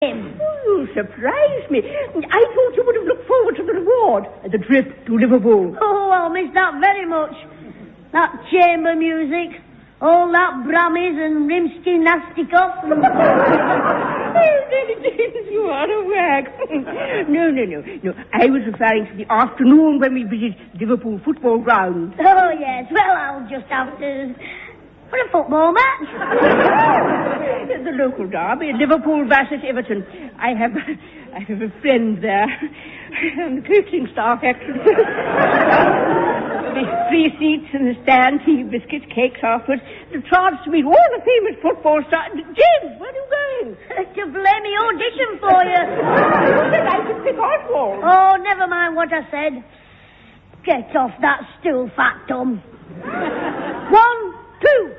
You surprised me. I thought you would have looked forward to the reward, the trip to Liverpool. Oh, I'll miss that very much. That chamber music, all that Brahmies and Rimsky-Nastikov. You are a wag. No. I was referring to the afternoon when we visited Liverpool football ground. Oh, yes. Well, I'll just have to... for a football match. The local derby, Liverpool versus Everton. I have a friend there. And the coaching staff, actually. There's 3 seats in the stand, tea, biscuits, cakes afterwards. The chance to meet all the famous football stars. James, where are you going? To play me audition for you. I can pick Oswald. Oh, never mind what I said. Get off that stool, Fat Tom. 1, 2.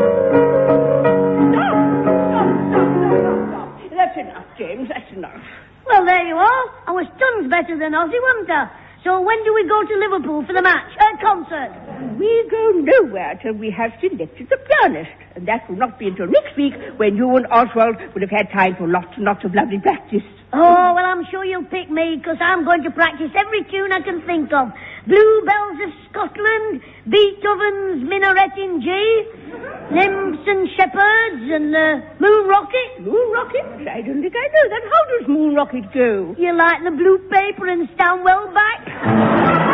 Stop. That's enough, James. That's enough. Well, there you are. I was tons better than Ozzy, wasn't I? So when do we go to Liverpool for the match? Concert? We go nowhere till we have selected the pianist. And that will not be until next week when you and Oswald will have had time for lots and lots of lovely practice. Oh, well, I'm sure you'll pick me, because I'm going to practice every tune I can think of. Bluebells of Scotland, Beethoven's Minaret in G, Nymphs and Shepherds, and Moon Rocket. Moon Rocket? I don't think I know that. How does Moon Rocket go? You like the blue paper and stand well back?